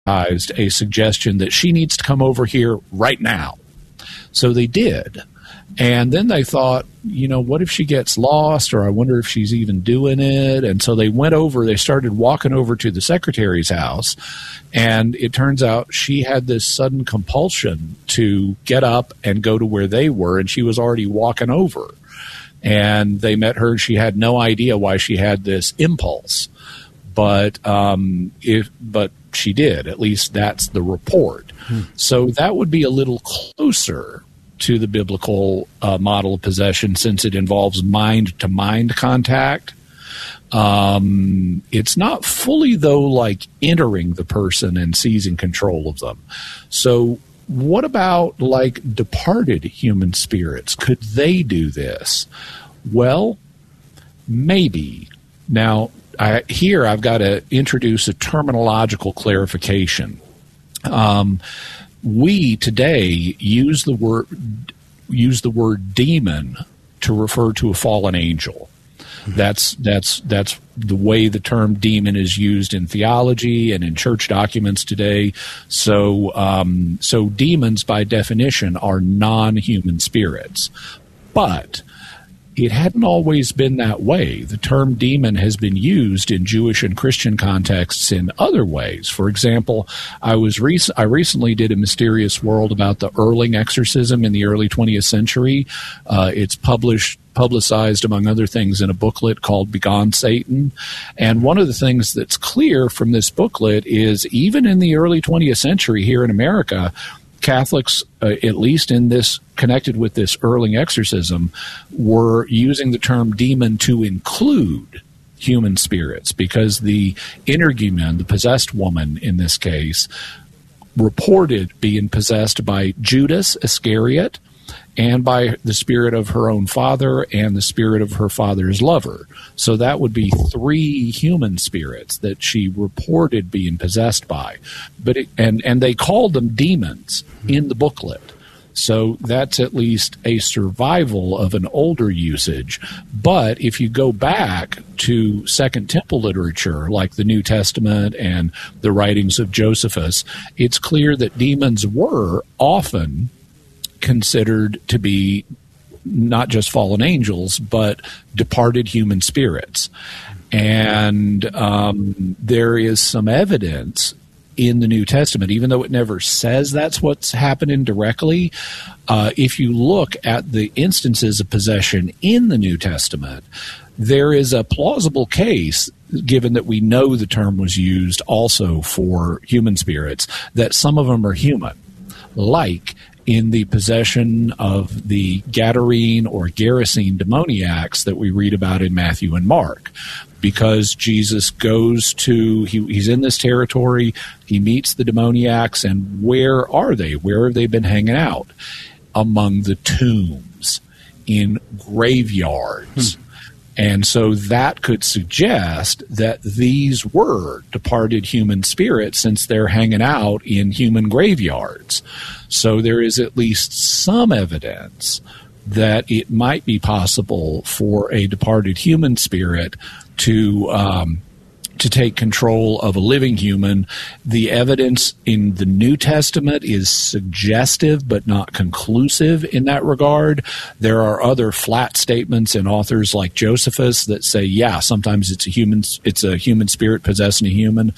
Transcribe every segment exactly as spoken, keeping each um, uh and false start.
a suggestion that she needs to come over here right now. So they did. And then they thought, you know, what if she gets lost, or I wonder if she's even doing it? And so they went over, they started walking over to the secretary's house, and it turns out she had this sudden compulsion to get up and go to where they were, and she was already walking over. And they met her. She had no idea why she had this impulse, but um, if but she did. At least that's the report. Hmm. So that would be a little closer to the biblical uh, model of possession, since it involves mind-to-mind contact. Um, it's not fully, though, like entering the person and seizing control of them. So what about, like, departed human spirits? Could they do this? Well, maybe. Now, I, here I've got to introduce a terminological clarification. Um We today use the word use the word demon to refer to a fallen angel. Mm-hmm. That's that's that's the way the term demon is used in theology and in church documents today. So um, so demons, by definition, are non-human spirits, but it hadn't always been that way. The term demon has been used in Jewish and Christian contexts in other ways. For example, I was rec- I recently did a Mysterious World about the Erling exorcism in the early twentieth century. Uh, it's published publicized, among other things, in a booklet called Begone Satan. And one of the things that's clear from this booklet is even in the early twentieth century here in America, Catholics, uh, at least in this, connected with this Erling exorcism, were using the term demon to include human spirits, because the energumen, the possessed woman in this case, reported being possessed by Judas Iscariot and by the spirit of her own father and the spirit of her father's lover. So that would be three human spirits that she reported being possessed by. But it, and, and they called them demons in the booklet. So that's at least a survival of an older usage. But if you go back to Second Temple literature, like the New Testament and the writings of Josephus, it's clear that demons were often considered to be not just fallen angels, but departed human spirits. And um, there is some evidence in the New Testament, even though it never says that's what's happening directly. Uh, if you look at the instances of possession in the New Testament, there is a plausible case, given that we know the term was used also for human spirits, that some of them are human, like in the possession of the Gadarene or Gerasene demoniacs that we read about in Matthew and Mark. Because Jesus goes to, he, he's in this territory, he meets the demoniacs, and where are they? Where have they been hanging out? Among the tombs, in graveyards. Hmm. And so that could suggest that these were departed human spirits, since they're hanging out in human graveyards. So there is at least some evidence that it might be possible for a departed human spirit to um, to take control of a living human. The evidence in the New Testament is suggestive but not conclusive in that regard. There are other flat statements in authors like Josephus that say, yeah, sometimes it's a human it's a human spirit possessing a human.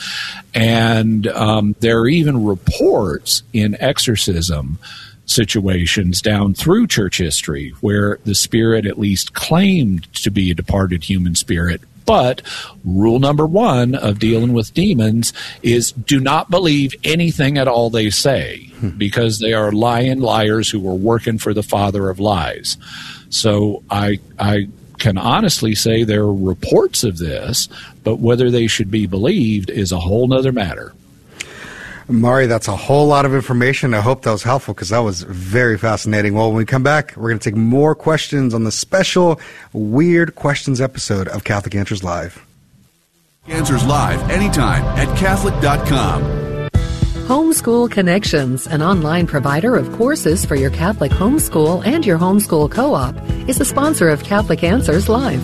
And um, there are even reports in exorcism situations down through church history where the spirit at least claimed to be a departed human spirit. But rule number one of dealing with demons is do not believe anything at all they say, because they are lying liars who are working for the father of lies. So I I can honestly say there are reports of this, but whether they should be believed is a whole nother matter. Mari, that's a whole lot of information. I hope that was helpful, because that was very fascinating. Well, when we come back, we're going to take more questions on the special Weird Questions episode of Catholic Answers Live. Answers Live anytime at Catholic dot com. Homeschool Connections, an online provider of courses for your Catholic homeschool and your homeschool co-op, is a sponsor of Catholic Answers Live.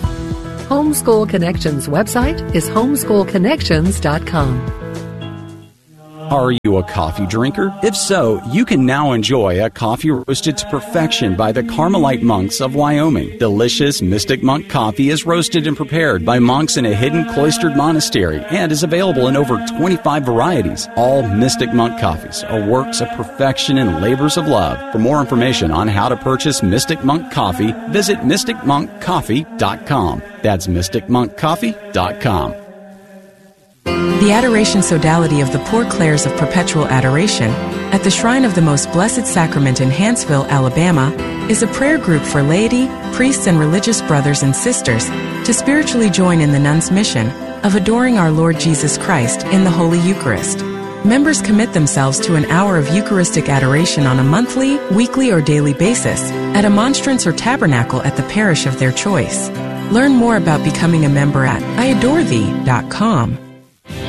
Homeschool Connections website is homeschool connections dot com. Are you a coffee drinker? If so, you can now enjoy a coffee roasted to perfection by the Carmelite monks of Wyoming. Delicious Mystic Monk coffee is roasted and prepared by monks in a hidden cloistered monastery and is available in over twenty-five varieties. All Mystic Monk coffees are works of perfection and labors of love. For more information on how to purchase Mystic Monk coffee, visit mystic monk coffee dot com. That's mystic monk coffee dot com. The Adoration Sodality of the Poor Clares of Perpetual Adoration at the Shrine of the Most Blessed Sacrament in Hanceville, Alabama, is a prayer group for laity, priests, and religious brothers and sisters to spiritually join in the nuns' mission of adoring our Lord Jesus Christ in the Holy Eucharist. Members commit themselves to an hour of Eucharistic adoration on a monthly, weekly, or daily basis at a monstrance or tabernacle at the parish of their choice. Learn more about becoming a member at I adore thee dot com.